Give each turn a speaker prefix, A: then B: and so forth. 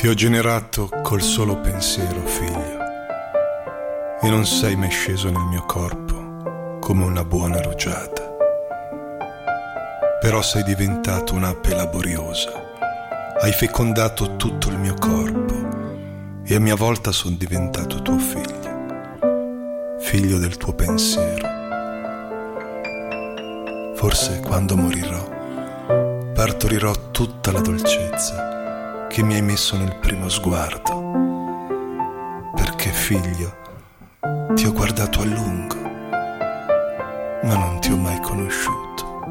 A: Ti ho generato col solo pensiero, figlio, e non sei mai sceso nel mio corpo come una buona rugiada. Però sei diventato un'ape laboriosa, hai fecondato tutto il mio corpo e a mia volta sono diventato tuo figlio, figlio del tuo pensiero. Forse quando morirò partorirò tutta la dolcezza che mi hai messo nel primo sguardo, perché figlio ti ho guardato a lungo, ma non ti ho mai conosciuto.